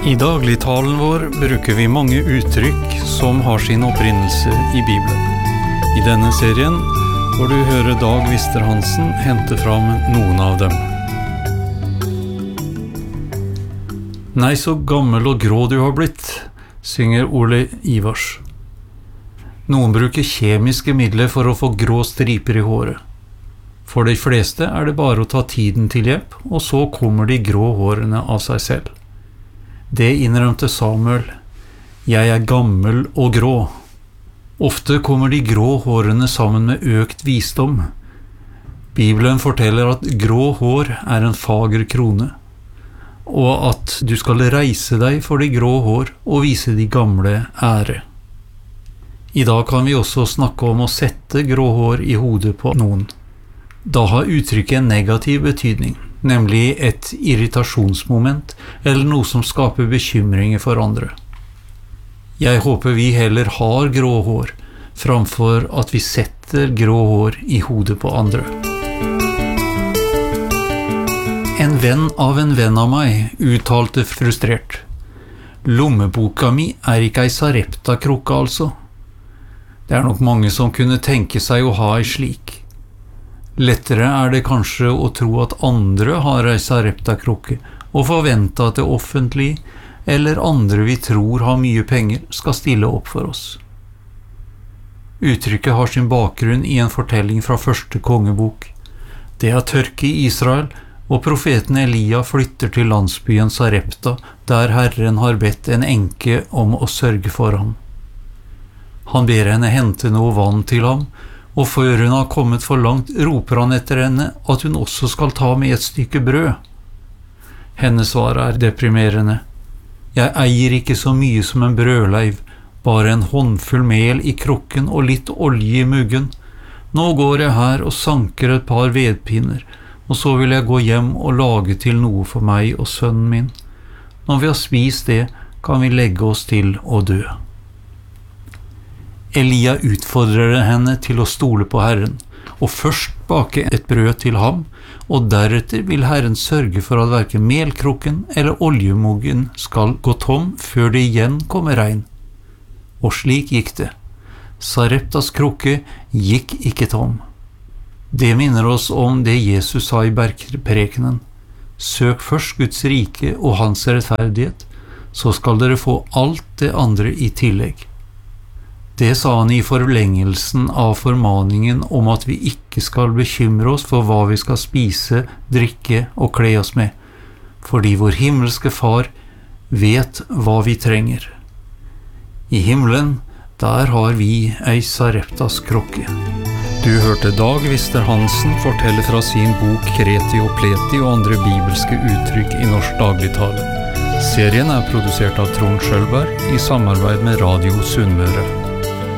I dagligtalen vår bruker vi mange uttrykk som har sin opprinnelse i Bibelen. I denne serien får du høre Dag Vister-Hansen hente fram noen av dem. Nei, så gammel og grå du har blitt, synger Ole Ivars. Noen bruker kjemiske midler for å få grå striper i håret. For de fleste det bare å ta tiden til hjelp, og så kommer de grå hårene av seg selv. Det innrømte Samuel. Jeg gammel og grå. Ofte kommer de grå hårene sammen med økt visdom. Bibelen forteller at grå hår en fager krone, og at du skal reise deg for de grå hår og vise de gamle ære. I dag kan vi også snakke om å sette grå hår i hodet på noen. Da har uttrykket en negativ betydning, nemlig et irritasjonsmoment eller noe som skaper bekymringer for andre. Jeg håper vi heller har grå hår, framfor at vi setter grå hår i hodet på andre. En venn av meg uttalte frustrert. Lommeboka mi ikke ei Sarepta-krukke altså. Det nok mange som kunne tenke seg å ha ei slik. Lettere det kanskje å tro at andre har ei Sarepta-krukke og forvente at det offentlige eller andre vi tror har mye penger skal stille opp for oss. Uttrykket har sin bakgrunn i en fortelling fra første kongebok. Det tørke i Israel, og profeten Elia flytter til landsbyen Sarepta, der Herren har bedt en enke om å sørge for ham. Han ber henne hente noe vann til ham, og før hun har kommet for langt, roper han etter henne at hun også skal ta med et stykke brød. Hennes svar deprimerende. Jeg eier ikke så mye som en brødleiv, bare en håndfull mel i krukken og litt olje i muggen. Nå går jeg her og sanker et par vedpinner, og så vil jeg gå hjem og lage til noe for meg og sønnen min. Når vi har spist det, kan vi legge oss til å dø. Elia utfordrer henne til å stole på Herren, og først bake et brød til ham, og deretter vil Herren sørge for at hverken melkrukken eller oljemuggen skal gå tom før det igjen kommer regn. Og slik gikk det. Sareptas krukke gikk ikke tom. Det minner oss om det Jesus sa i bergprekenen. Søk først Guds rike og hans rettferdighet, så skal dere få alt det andre i tillegg. Det sa han i forlengelsen av formaningen om at vi ikke skal bekymre oss for hva vi skal spise, drikke og kle oss med, fordi vår himmelske Far vet hva vi trenger. I himmelen, der har vi ei Sareptas krukke. Du hørte Dag Vister-Hansen fortelle fra sin bok Kreti og Pleti og andre bibelske uttrykk i norsk dagligtale. Serien produsert av Trond Skjølberg i samarbeid med Radio Sunnmøre.